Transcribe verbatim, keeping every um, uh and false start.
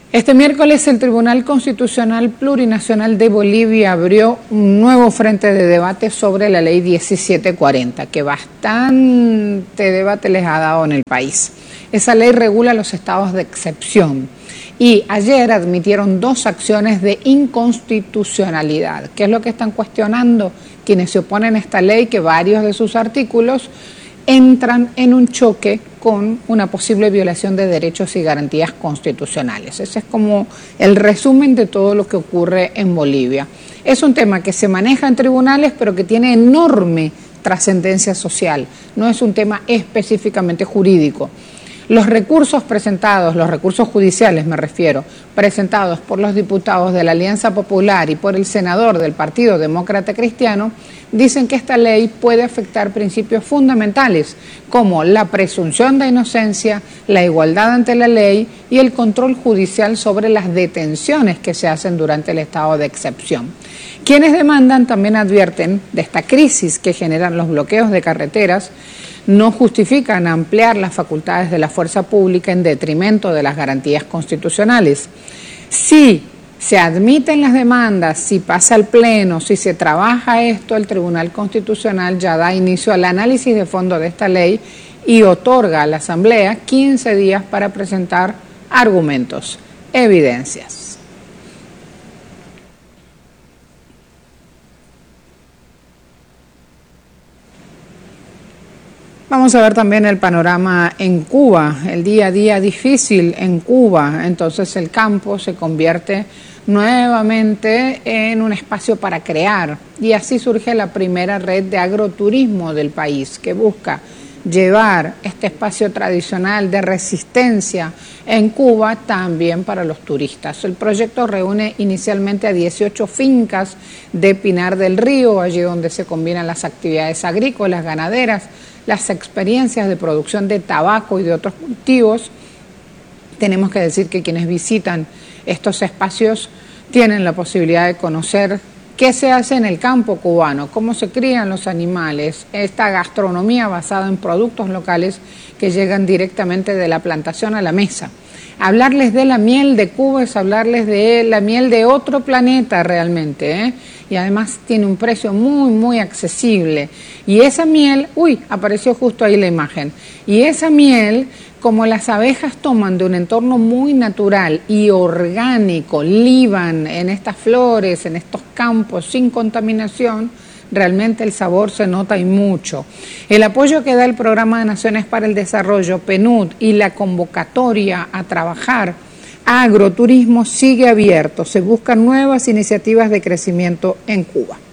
Este miércoles el Tribunal Constitucional Plurinacional de Bolivia abrió un nuevo frente de debate sobre la ley diecisiete cuarenta, que bastante debate les ha dado en el país. Esa ley regula los estados de excepción y ayer admitieron dos acciones de inconstitucionalidad. ¿Qué es lo que están cuestionando quienes se oponen a esta ley? Que varios de sus artículos entran en un choque con una posible violación de derechos y garantías constitucionales. Ese es como el resumen de todo lo que ocurre en Bolivia. Es un tema que se maneja en tribunales, pero que tiene enorme trascendencia social. No es un tema específicamente jurídico. Los recursos presentados, los recursos judiciales me refiero, presentados por los diputados de la Alianza Popular y por el senador del Partido Demócrata Cristiano, dicen que esta ley puede afectar principios fundamentales como la presunción de inocencia, la igualdad ante la ley y el control judicial sobre las detenciones que se hacen durante el estado de excepción. Quienes demandan también advierten de esta crisis que generan los bloqueos de carreteras, no justifican ampliar las facultades de la fuerza pública en detrimento de las garantías constitucionales. Si se admiten las demandas, si pasa al Pleno, si se trabaja esto, el Tribunal Constitucional ya da inicio al análisis de fondo de esta ley y otorga a la Asamblea quince días para presentar argumentos, evidencias. Vamos a ver también el panorama en Cuba, el día a día difícil en Cuba. Entonces el campo se convierte nuevamente en un espacio para crear y así surge la primera red de agroturismo del país que busca llevar este espacio tradicional de resistencia en Cuba también para los turistas. El proyecto reúne inicialmente a dieciocho fincas de Pinar del Río, allí donde se combinan las actividades agrícolas, ganaderas, las experiencias de producción de tabaco y de otros cultivos. Tenemos que decir que quienes visitan estos espacios tienen la posibilidad de conocer qué se hace en el campo cubano, cómo se crían los animales, esta gastronomía basada en productos locales que llegan directamente de la plantación a la mesa. Hablarles de la miel de Cuba es hablarles de la miel de otro planeta realmente, ¿eh? Y además tiene un precio muy, muy accesible. Y esa miel, uy, apareció justo ahí la imagen, y esa miel, como las abejas toman de un entorno muy natural y orgánico, liban en estas flores, en estos campos sin contaminación, realmente el sabor se nota y mucho. El apoyo que da el Programa de Naciones para el Desarrollo, PNUD, y la convocatoria a trabajar a agroturismo sigue abierto. Se buscan nuevas iniciativas de crecimiento en Cuba.